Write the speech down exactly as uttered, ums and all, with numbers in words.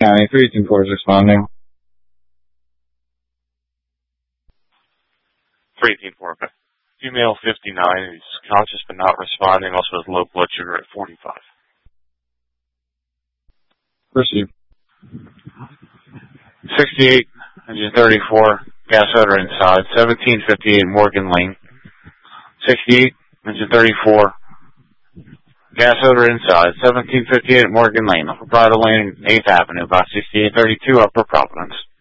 County, three two four is responding. three two four, okay. Female fifty-nine, who's conscious but not responding, also has low blood sugar at forty-five. Proceed. sixty-eight, engine thirty-four, gas odor inside, seventeen fifty-eight Morgan Lane. sixty-eight, engine thirty-four, gas odor inside, seventeen fifty-eight Morgan Lane, Upper Bridle Lane, eighth Avenue, about sixty-eight thirty-two Upper Providence.